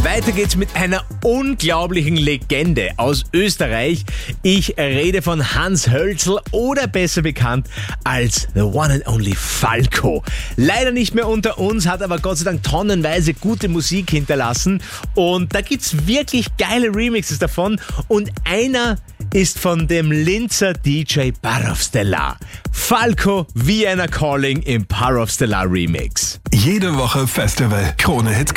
Weiter geht's mit einer unglaublichen Legende aus Österreich. Ich rede von Hans Hölzl oder besser bekannt als The One and Only Falco. Leider nicht mehr unter uns, hat aber Gott sei Dank tonnenweise gute Musik hinterlassen. Und da gibt's wirklich geile Remixes davon. Und einer ist von dem Linzer DJ Parov Stellar. Falco, Vienna Calling im Parov Stellar Remix. Jede Woche Festival. Krone Hit